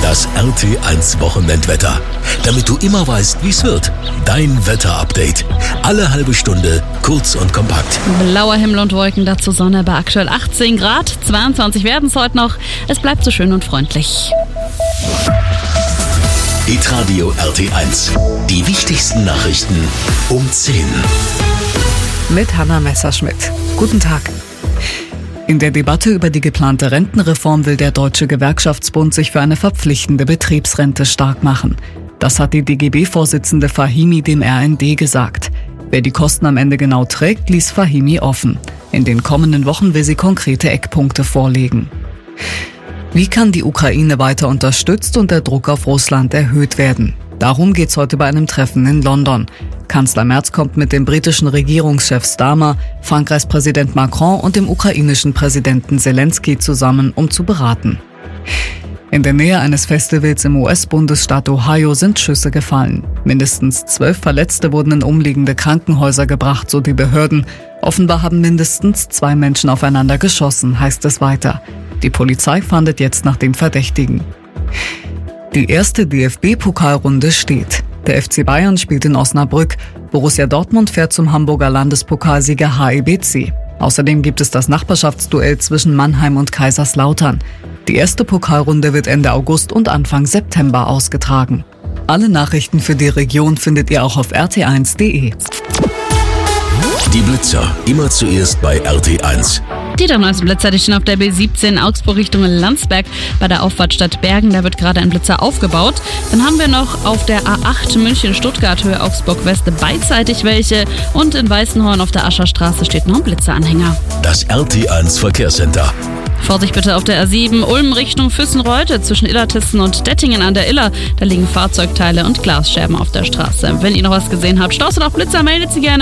Das RT1 Wochenendwetter. Damit du immer weißt, wie es wird. Dein Wetterupdate. Alle halbe Stunde, kurz und kompakt. Blauer Himmel und Wolken, dazu Sonne bei aktuell 18 Grad. 22 werden es heute noch. Es bleibt so schön und freundlich. Hitradio RT1. Die wichtigsten Nachrichten um 10. Mit Hanna Messerschmidt. Guten Tag. In der Debatte über die geplante Rentenreform will der Deutsche Gewerkschaftsbund sich für eine verpflichtende Betriebsrente stark machen. Das hat die DGB-Vorsitzende Fahimi dem RND gesagt. Wer die Kosten am Ende genau trägt, ließ Fahimi offen. In den kommenden Wochen will sie konkrete Eckpunkte vorlegen. Wie kann die Ukraine weiter unterstützt und der Druck auf Russland erhöht werden? Darum geht's heute bei einem Treffen in London. Kanzler Merz kommt mit dem britischen Regierungschef Starmer, Frankreichs Präsident Macron und dem ukrainischen Präsidenten Zelensky zusammen, um zu beraten. In der Nähe eines Festivals im US-Bundesstaat Ohio sind Schüsse gefallen. Mindestens 12 Verletzte wurden in umliegende Krankenhäuser gebracht, so die Behörden. Offenbar haben mindestens 2 Menschen aufeinander geschossen, heißt es weiter. Die Polizei fahndet jetzt nach dem Verdächtigen. Die erste DFB-Pokalrunde steht. Der FC Bayern spielt in Osnabrück. Borussia Dortmund fährt zum Hamburger Landespokalsieger HEBC. Außerdem gibt es das Nachbarschaftsduell zwischen Mannheim und Kaiserslautern. Die erste Pokalrunde wird Ende August und Anfang September ausgetragen. Alle Nachrichten für die Region findet ihr auch auf rt1.de. Die Blitzer, immer zuerst bei RT1. Die 3 Blitzer, die stehen auf der B17 Augsburg Richtung Landsberg bei der Auffahrtstadt Bergen. Da wird gerade ein Blitzer aufgebaut. Dann haben wir noch auf der A8 München-Stuttgart Höhe Augsburg-West beidseitig welche. Und in Weißenhorn auf der Ascherstraße steht noch ein Blitzeranhänger. Das RT1 Verkehrscenter. Vorsicht bitte auf der A7 Ulm Richtung Füssenreuth zwischen Illertissen und Dettingen an der Iller. Da liegen Fahrzeugteile und Glasscherben auf der Straße. Wenn ihr noch was gesehen habt, Staus oder auch Blitzer, meldet sie gerne.